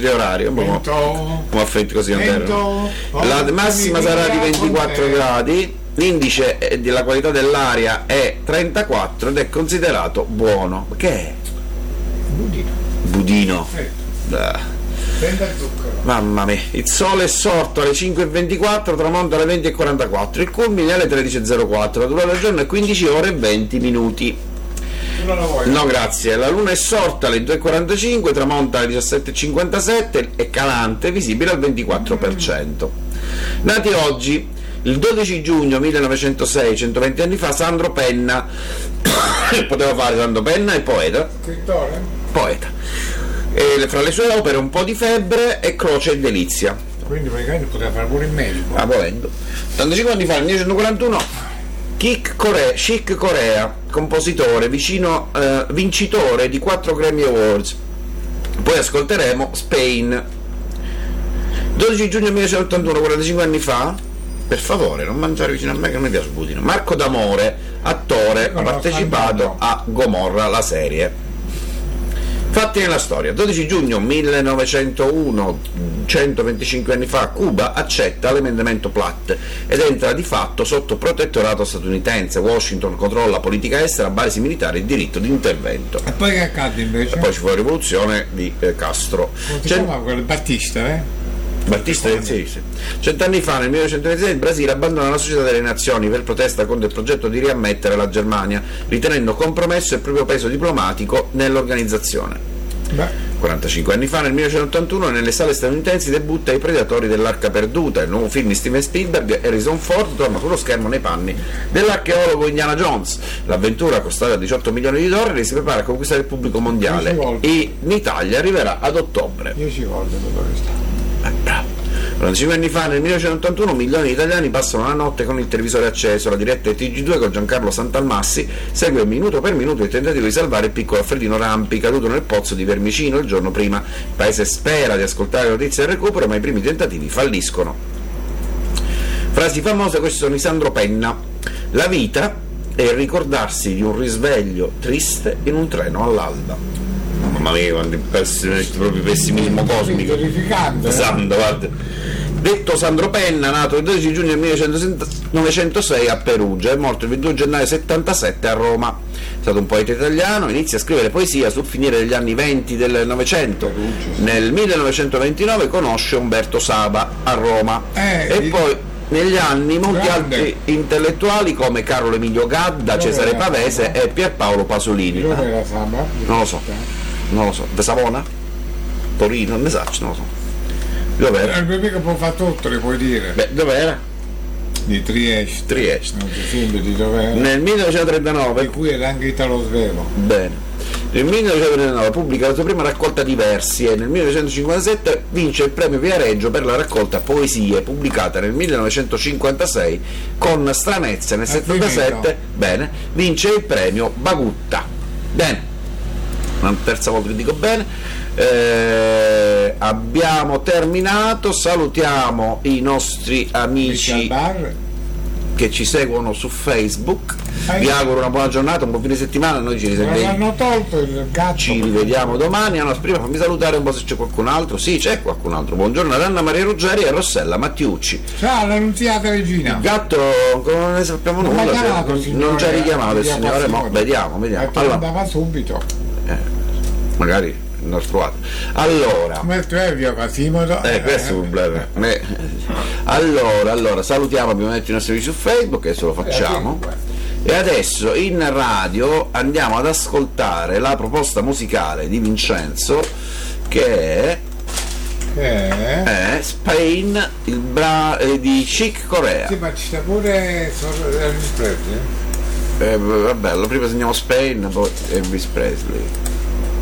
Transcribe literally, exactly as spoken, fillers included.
di orario, come, come affetti così andare. La massima sarà di ventiquattro gradi, l'indice della qualità dell'aria è trentaquattro ed è considerato buono. Che è? Budino. Budino. Ah. Senza zucchero. Mamma mia, il sole è sorto alle cinque e ventiquattro, tramonta alle venti e quarantaquattro, il culmine alle tredici e zero quattro, la durata del giorno è quindici ore e venti minuti. No grazie, la luna è sorta alle due e quarantacinque, tramonta alle diciassette e cinquantasette e calante, visibile al ventiquattro per cento. Nati oggi, il dodici giugno millenovecentosei, centoventi anni fa, Sandro Penna. Poteva fare Sandro Penna, è poeta. Scrittore? Poeta. E fra le sue opere Un po' di febbre e Croce e delizia. Quindi praticamente poteva fare pure il medico. Ah, volendo. ottantacinque anni fa, nel millenovecentoquarantuno, Chick Corea, Chick Corea, compositore, vicino, eh, vincitore di quattro Grammy Awards. Poi ascolteremo Spain. dodici giugno millenovecentottantuno, quarantacinque anni fa, per favore non mangiare vicino a me che non mi piace Budino. Marco D'Amore, attore, ha partecipato a Gomorra, la serie. Fatti nella storia. dodici giugno millenovecentouno, centoventicinque anni fa, Cuba accetta l'emendamento Platt ed entra di fatto sotto protettorato statunitense. Washington controlla la politica estera, basi militari e diritto di intervento. E poi che accade invece? E poi ci fu la rivoluzione di eh, Castro. Come si chiama quello? Battista, eh? Battista sì, sì. Cent'anni fa, nel millenovecentoventisei, il Brasile abbandona la Società delle Nazioni per protesta contro il progetto di riammettere la Germania, ritenendo compromesso il proprio peso diplomatico nell'organizzazione. Beh. quarantacinque anni fa, nel millenovecentottantuno, nelle sale statunitensi debutta I Predatori dell'Arca Perduta, il nuovo film di Steven Spielberg. Harrison Ford torna sullo schermo nei panni dell'archeologo Indiana Jones. L'avventura, costata diciotto milioni di dollari, si prepara a conquistare il pubblico mondiale e in Italia arriverà ad ottobre. dieci volte dove sta. Eh, bravo. quarantacinque anni fa, nel millenovecentottantuno, milioni di italiani passano la notte con il televisore acceso. La diretta di T G due con Giancarlo Santalmassi segue minuto per minuto il tentativo di salvare il piccolo Alfredino Rampi, caduto nel pozzo di Vermicino il giorno prima. Il paese spera di ascoltare notizie del recupero, ma i primi tentativi falliscono. Frasi famose, questi sono di Sandro Penna. La vita è ricordarsi di un risveglio triste in un treno all'alba. Mamma mia, quanto proprio pessimismo cosmico. Sandro, guarda. Detto Sandro Penna, nato il dodici giugno millenovecentosei a Perugia, è morto il ventidue gennaio settantasette a Roma. È stato un poeta italiano, inizia a scrivere poesia sul finire degli anni venti del Novecento. Nel millenovecentoventinove conosce Umberto Saba a Roma eh, e poi negli anni molti grande. altri intellettuali come Carlo Emilio Gadda, Cesare Pavese e Pierpaolo Pasolini. Dove era Saba? Non lo so, non lo so. De Savona? Torino? Non ne so, non lo so. Dov'era? Il mio amico può fare tutto, le puoi dire. Beh, dov'era? Di Trieste. Trieste. Non ti sembra di dov'era? Nel millenovecentotrentanove. Di cui era anche Italo Svevo. Bene. Nel millenovecentotrentanove pubblica la sua prima raccolta di versi e nel millenovecentocinquantasette vince il premio Viareggio per la raccolta Poesie, pubblicata nel millenovecentocinquantasei con Stranezze. Nel settantasette, bene, vince il premio Bagutta. Bene. Una terza volta che dico bene. Eh, abbiamo terminato, salutiamo i nostri amici che ci seguono su Facebook. Vi auguro una buona giornata, un buon fine settimana. Noi ci risentiamo, tolto il gatto. Ci rivediamo domani. Allora, prima fammi salutare un po' se c'è qualcun altro. Sì, c'è qualcun altro. Buongiorno ad Anna Maria Ruggeri e Rossella Mattiucci. Ciao, l'annunziata regina. Il gatto ancora non ne sappiamo non nulla, chiamato, cioè, non ci ha richiamato il signore, ma vediamo, vediamo. Allora, andava subito. Eh, magari il nostro atto. Allora, eh, questo è un problema. Eh, allora, allora, salutiamo, abbiamo detto i nostri amici su Facebook, adesso lo facciamo. E adesso in radio andiamo ad ascoltare la proposta musicale di Vincenzo, che è, eh? è Spain, il bra- eh, di Chick Corea. Sì, ma ci sta pure Elvis Presley. Eh, vabbè, prima segniamo Spain, poi Elvis Presley.